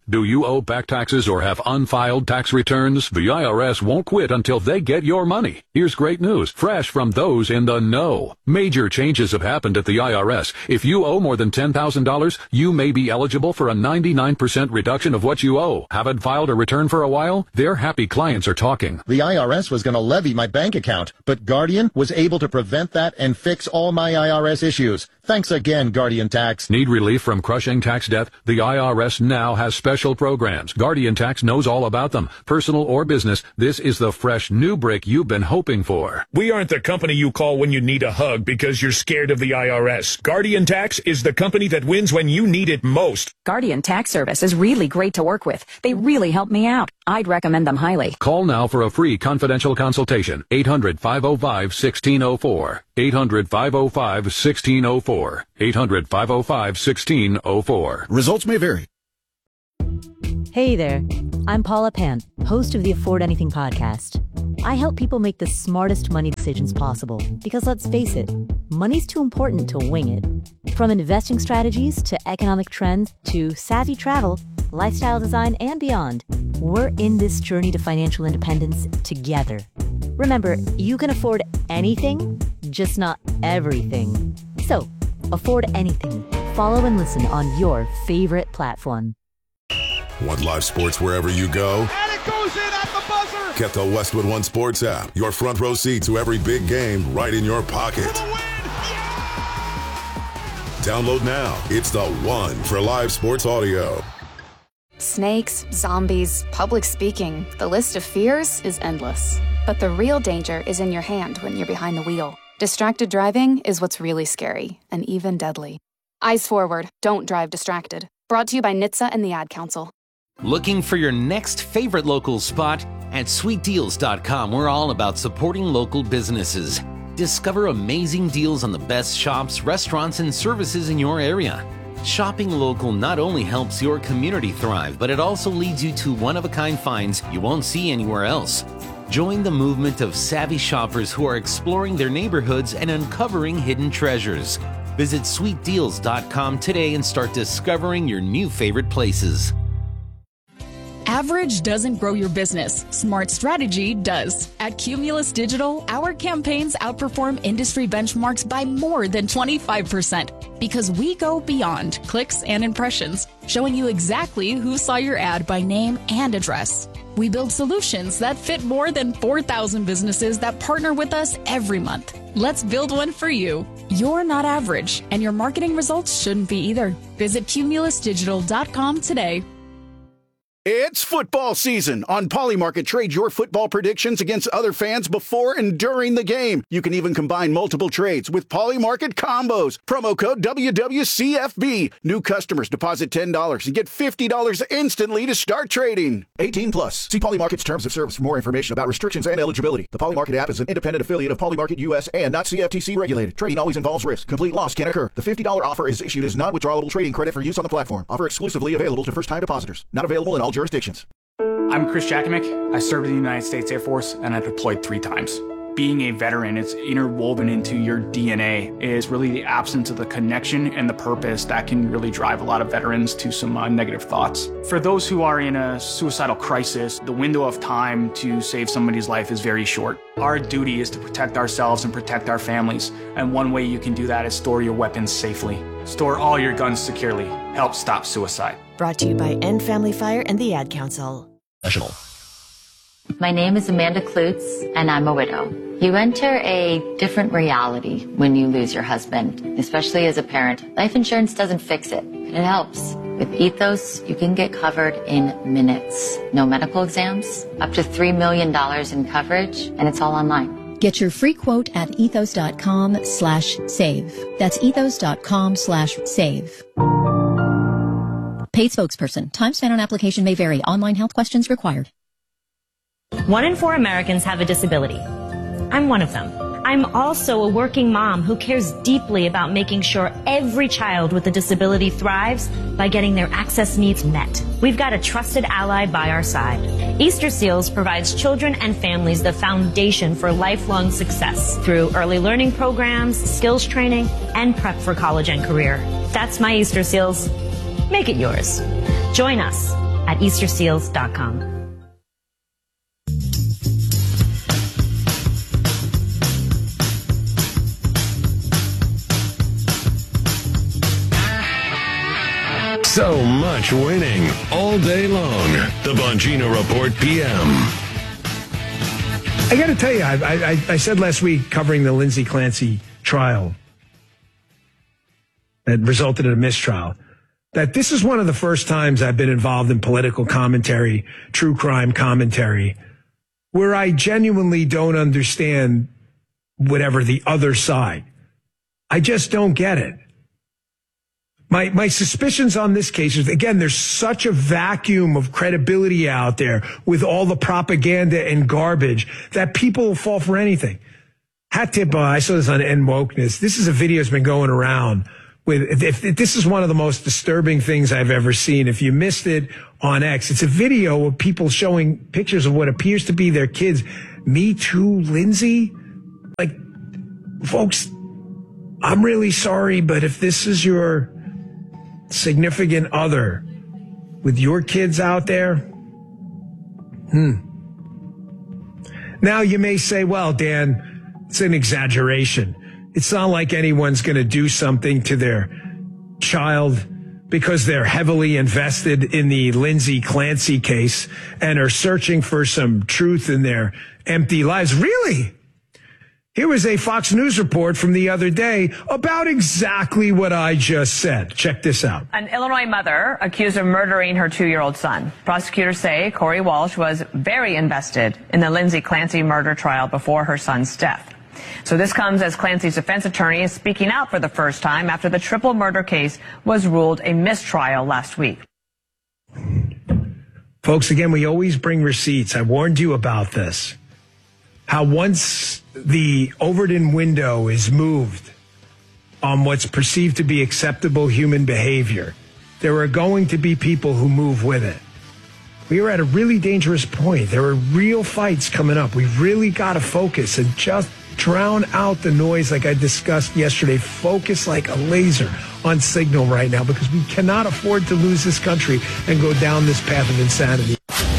Do you owe back taxes or have unfiled tax returns? The IRS won't quit until they get your money. Here's great news, fresh from those in the know. Major changes have happened at the IRS. If you owe more than $10,000, you may be eligible for a 99% reduction of what you owe. Haven't filed a return for a while? Their happy clients are talking. The IRS was going to levy my bank account, but Guardian was able to prevent that and fix all my IRS issues. Thanks again, Guardian Tax. Need relief from crushing tax debt? The IRS now has special programs. Guardian Tax knows all about them. Personal or business, this is the fresh new break you've been hoping for. We aren't the company you call when you need a hug because you're scared of the IRS. Guardian Tax is the company that wins when you need it most. Guardian Tax Service is really great to work with. They really help me out. I'd recommend them highly. Call now for a free confidential consultation. 800-505-1604. 800-505-1604. 800-505-1604. Results may vary. Hey there, I'm Paula Pant, host of the Afford Anything podcast. I help people make the smartest money decisions possible because let's face it, money's too important to wing it. From investing strategies to economic trends to savvy travel, lifestyle design, and beyond, we're in this journey to financial independence together. Remember, you can afford anything, just not everything. So, afford anything. Follow and listen on your favorite platform. Want live sports wherever you go? And it goes in at the buzzer! Get the Westwood One Sports app. Your front row seat to every big game right in your pocket. For the win! Yeah! Download now. It's the one for live sports audio. Snakes, zombies, public speaking. The list of fears is endless. But the real danger is in your hand when you're behind the wheel. Distracted driving is what's really scary and even deadly. Eyes forward. Don't drive distracted. Brought to you by NHTSA and the Ad Council. Looking for your next favorite local spot? At SweetDeals.com, we're all about supporting local businesses. Discover amazing deals on the best shops, restaurants, and services in your area. Shopping local not only helps your community thrive, but it also leads you to one-of-a-kind finds you won't see anywhere else. Join the movement of savvy shoppers who are exploring their neighborhoods and uncovering hidden treasures. Visit SweetDeals.com today and start discovering your new favorite places. Average doesn't grow your business. Smart strategy does. At Cumulus Digital, our campaigns outperform industry benchmarks by more than 25% because we go beyond clicks and impressions, showing you exactly who saw your ad by name and address. We build solutions that fit more than 4,000 businesses that partner with us every month. Let's build one for you. You're not average, and your marketing results shouldn't be either. Visit cumulusdigital.com today. It's football season. On Polymarket, trade your football predictions against other fans before and during the game. You can even combine multiple trades with Polymarket combos. Promo code WWCFB. New customers deposit $10 and get $50 instantly to start trading. 18 plus. See Polymarket's terms of service for more information about restrictions and eligibility. The Polymarket app is an independent affiliate of Polymarket US and not CFTC regulated. Trading always involves risk. Complete loss can occur. The $50 offer is issued as non-withdrawable trading credit for use on the platform. Offer exclusively available to first-time depositors. Not available in all jurisdictions. I'm Chris Jakimick. I served in the United States Air Force and I deployed 3 times. Being a veteran, it's interwoven into your DNA. Is really the absence of the connection and the purpose that can really drive a lot of veterans to some negative thoughts. For those who are in a suicidal crisis, the window of time to save somebody's life is very short. Our duty is to protect ourselves and protect our families. And one way you can do that is store your weapons safely. Store all your guns securely. Help stop suicide. Brought to you by End Family Fire and the Ad Council. My name is Amanda Klutz, and I'm a widow. You enter a different reality when you lose your husband, especially as a parent. Life insurance doesn't fix it, but it helps. With Ethos, you can get covered in minutes. No medical exams, up to $3 million in coverage, and it's all online. Get your free quote at ethos.com/save. That's ethos.com/save. Paid spokesperson. Time spent on application may vary. Online health questions required. 1 in 4 Americans have a disability. I'm one of them. I'm also a working mom who cares deeply about making sure every child with a disability thrives by getting their access needs met. We've got a trusted ally by our side. Easter Seals provides children and families the foundation for lifelong success through early learning programs, skills training, and prep for college and career. That's my Easter Seals. Make it yours. Join us at easterseals.com. So much winning all day long. The Bongino Report PM. I got to tell you, I said last week covering the Lindsay Clancy trial that resulted in a mistrial, that this is one of the first times I've been involved in political commentary, true crime commentary, where I genuinely don't understand whatever the other side. I just don't get it. My suspicions on this case is, again, there's such a vacuum of credibility out there with all the propaganda and garbage that people will fall for anything. Hat tip, I saw this on End Wokeness. This is a video that's been going around with, if this is one of the most disturbing things I've ever seen. If you missed it on X, it's a video of people showing pictures of what appears to be their kids. Me Too, Lindsay. Like, folks, I'm really sorry, but if this is your significant other with your kids out there, Now you may say, well, Dan, it's an exaggeration. It's not like anyone's going to do something to their child because they're heavily invested in the Lindsay Clancy case and are searching for some truth in their empty lives. Really? Here was a Fox News report from the other day about exactly what I just said. Check this out. An Illinois mother accused of murdering her 2-year-old son. Prosecutors say Corey Walsh was very invested in the Lindsay Clancy murder trial before her son's death. So this comes as Clancy's defense attorney is speaking out for the first time after the triple murder case was ruled a mistrial last week. Folks, again, we always bring receipts. I warned you about this. How once the Overton window is moved on what's perceived to be acceptable human behavior, there are going to be people who move with it. We are at a really dangerous point. There are real fights coming up. We've really got to focus and just drown out the noise like I discussed yesterday. Focus like a laser on Signal right now because we cannot afford to lose this country and go down this path of insanity.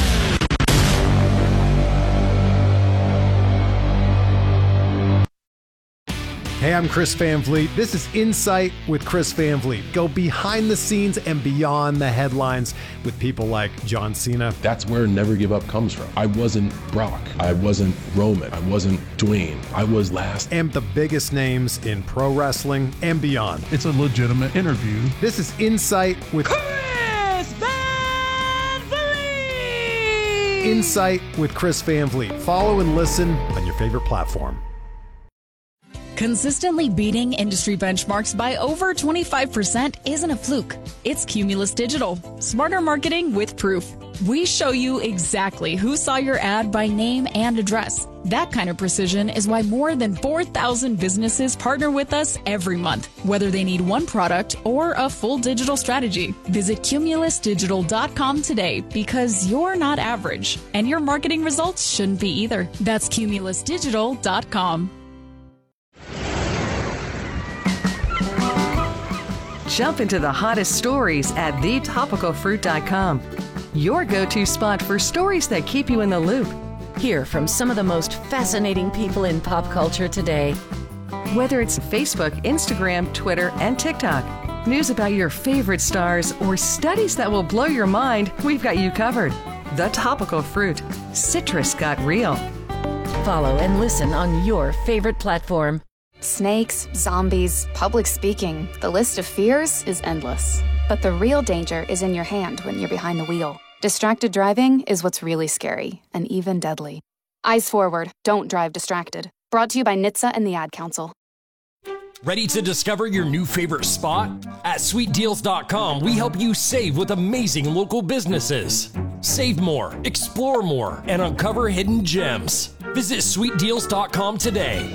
Hey, I'm Chris Van Vliet. This is Insight with Chris Van Vliet. Go behind the scenes and beyond the headlines with people like John Cena. That's where Never Give Up comes from. I wasn't Brock. I wasn't Roman. I wasn't Dwayne. I was last. And the biggest names in pro wrestling and beyond. It's a legitimate interview. This is Insight with Chris Van Vliet! Insight with Chris Van Vliet. Follow and listen on your favorite platform. Consistently beating industry benchmarks by over 25% isn't a fluke. It's Cumulus Digital. Smarter marketing with proof. We show you exactly who saw your ad by name and address. That kind of precision is why more than 4,000 businesses partner with us every month, whether they need one product or a full digital strategy. Visit cumulusdigital.com today because you're not average, and your marketing results shouldn't be either. That's cumulusdigital.com. Jump into the hottest stories at thetopicalfruit.com. Your go-to spot for stories that keep you in the loop. Hear from some of the most fascinating people in pop culture today. Whether it's Facebook, Instagram, Twitter, and TikTok, news about your favorite stars, or studies that will blow your mind, we've got you covered. The Topical Fruit. Citrus got real. Follow and listen on your favorite platform. Snakes, zombies, public speaking, the list of fears is endless. But the real danger is in your hand when you're behind the wheel. Distracted driving is what's really scary and even deadly. Eyes forward, don't drive distracted. Brought to you by NHTSA and the Ad Council. Ready to discover your new favorite spot? At sweetdeals.com, we help you save with amazing local businesses. Save more, explore more, and uncover hidden gems. Visit sweetdeals.com today.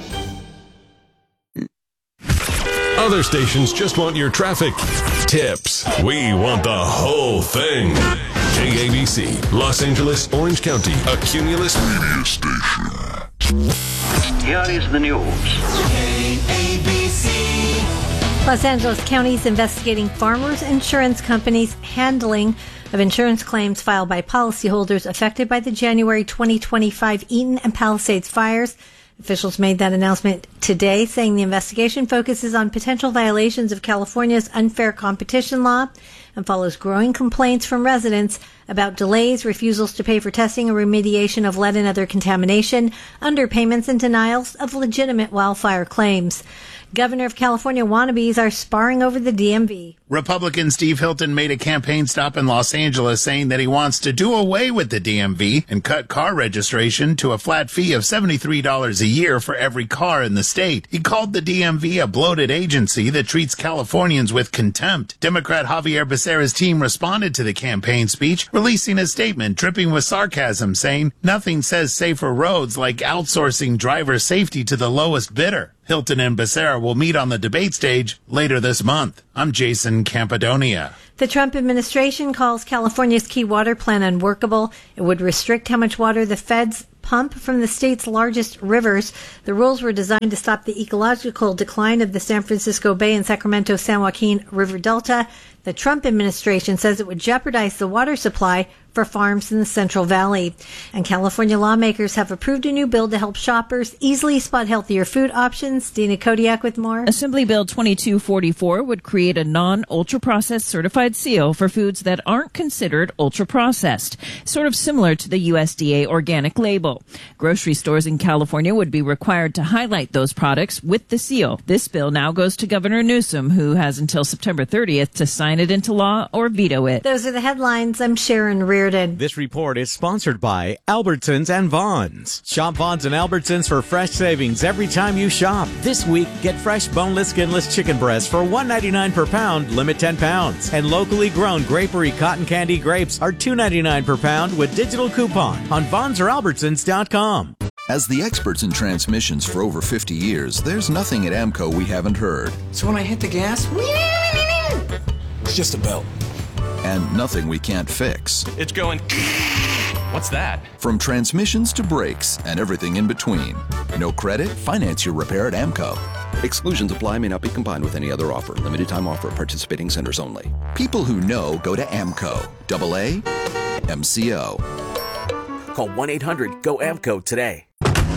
Other stations just want your traffic tips. We want the whole thing. KABC, Los Angeles, Orange County, a Cumulus media station. Here is the news. KABC. Los Angeles County is investigating farmers' insurance companies' handling of insurance claims filed by policyholders affected by the January 2025 Eaton and Palisades fires. Officials made that announcement today, saying the investigation focuses on potential violations of California's unfair competition law and follows growing complaints from residents about delays, refusals to pay for testing and remediation of lead and other contamination, underpayments, and denials of legitimate wildfire claims. Governor of California wannabes are sparring over the DMV. Republican Steve Hilton made a campaign stop in Los Angeles saying that he wants to do away with the DMV and cut car registration to a flat fee of $73 a year for every car in the state. He called the DMV a bloated agency that treats Californians with contempt. Democrat Javier Becerra's team responded to the campaign speech, releasing a statement dripping with sarcasm, saying, "Nothing says safer roads like outsourcing driver safety to the lowest bidder." Hilton and Becerra will meet on the debate stage later this month. I'm Jason Campadonia. The Trump administration calls California's key water plan unworkable. It would restrict how much water the feds pump from the state's largest rivers. The rules were designed to stop the ecological decline of the San Francisco Bay and Sacramento San Joaquin River Delta. The Trump administration says it would jeopardize the water supply for farms in the Central Valley. And California lawmakers have approved a new bill to help shoppers easily spot healthier food options. Dina Kodiak with more. Assembly Bill 2244 would create a non-ultra-processed certified seal for foods that aren't considered ultra-processed, sort of similar to the USDA organic label. Grocery stores in California would be required to highlight those products with the seal. This bill now goes to Governor Newsom, who has until September 30th to sign it into law or veto it. Those are the headlines. I'm Sharon Reardon. This report is sponsored by Albertsons and Vons. Shop Vons and Albertsons for fresh savings every time you shop. This week, get fresh boneless, skinless chicken breasts for $1.99 per pound, limit 10 pounds. And locally grown Grapery cotton candy grapes are $2.99 per pound with digital coupon on Vons or Albertsons.com. As the experts in transmissions for over 50 years, there's nothing at AMCO we haven't heard. So when I hit the gas, it's just a belt. And nothing we can't fix. It's going. What's that? From transmissions to brakes and everything in between. No credit? Finance your repair at AMCO. Exclusions apply, may not be combined with any other offer. Limited time offer, participating centers only. People who know go to AMCO. AA MCO. Call 1-800-GO-AMCO today.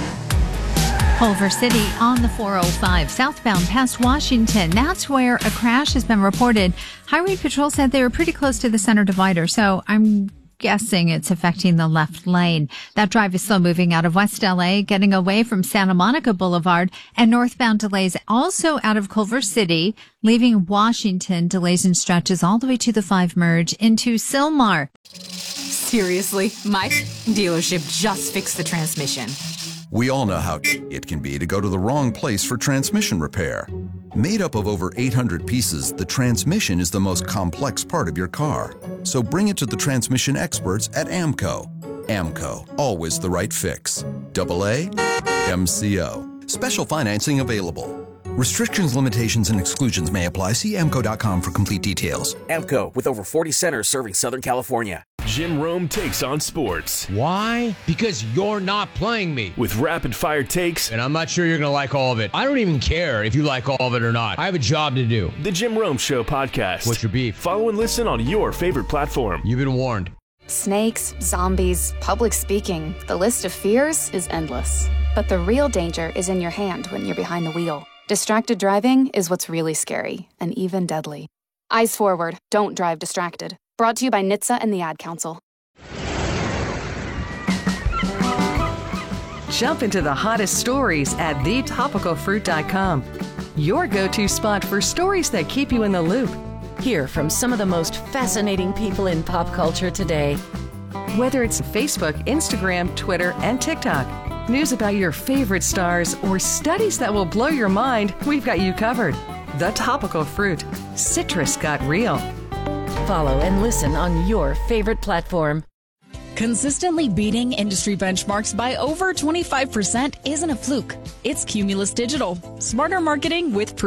Culver City on the 405 southbound past Washington. That's where a crash has been reported. Highway Patrol said they were pretty close to the center divider, so I'm guessing it's affecting the left lane. That drive is slow moving out of West LA, getting away from Santa Monica Boulevard, and northbound delays also out of Culver City, leaving Washington. Delays and stretches all the way to the 5 merge into Sylmar. Seriously, my dealership just fixed the transmission. We all know how it can be to go to the wrong place for transmission repair. Made up of over 800 pieces, the transmission is the most complex part of your car. So bring it to the transmission experts at AMCO. AMCO, always the right fix. AA MCO. Special financing available. Restrictions, limitations, and exclusions may apply. See AMCO.com for complete details. AMCO, with over 40 centers serving Southern California. Jim Rome takes on sports. Why? Because you're not playing me. With rapid-fire takes. And I'm not sure you're going to like all of it. I don't even care if you like all of it or not. I have a job to do. The Jim Rome Show podcast. What's your beef? Follow and listen on your favorite platform. You've been warned. Snakes, zombies, public speaking. The list of fears is endless. But the real danger is in your hand when you're behind the wheel. Distracted driving is what's really scary and even deadly. Eyes forward. Don't drive distracted. Brought to you by NHTSA and the Ad Council. Jump into the hottest stories at thetopicalfruit.com. Your go-to spot for stories that keep you in the loop. Hear from some of the most fascinating people in pop culture today. Whether it's Facebook, Instagram, Twitter, and TikTok, news about your favorite stars, or studies that will blow your mind, we've got you covered. The Topical Fruit. Citrus got real. Follow and listen on your favorite platform. Consistently beating industry benchmarks by over 25% isn't a fluke. It's Cumulus Digital. Smarter marketing with proof.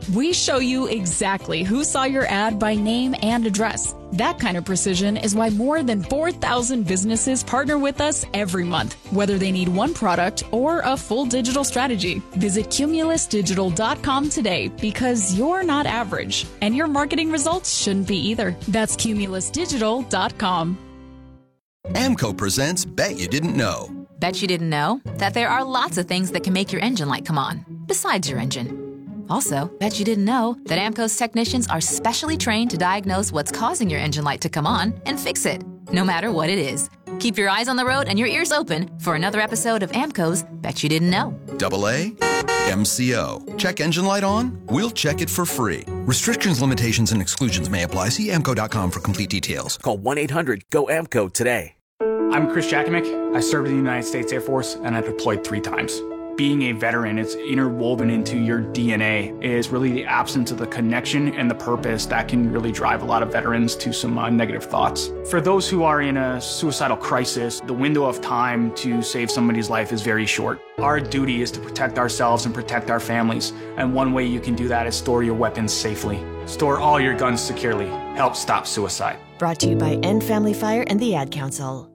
We show you exactly who saw your ad by name and address. That kind of precision is why more than 4,000 businesses partner with us every month, whether they need one product or a full digital strategy. Visit cumulusdigital.com today because you're not average, and your marketing results shouldn't be either. That's cumulusdigital.com. AMCO presents Bet You Didn't Know. Bet you didn't know that there are lots of things that can make your engine light come on, besides your engine. Also, bet you didn't know that AMCO's technicians are specially trained to diagnose what's causing your engine light to come on and fix it, no matter what it is. Keep your eyes on the road and your ears open for another episode of AMCO's Bet You Didn't Know. AA MCO. Check engine light on? We'll check it for free. Restrictions, limitations, and exclusions may apply. See AMCO.com for complete details. Call 1-800-GO-AMCO today. I'm Chris Jakimick. I served in the United States Air Force and I deployed 3 times. Being a veteran, it's interwoven into your DNA, is really the absence of the connection and the purpose that can really drive a lot of veterans to some negative thoughts. For those who are in a suicidal crisis, the window of time to save somebody's life is very short. Our duty is to protect ourselves and protect our families, and one way you can do that is store your weapons safely. Store all your guns securely. Help stop suicide. Brought to you by End Family Fire and the Ad Council.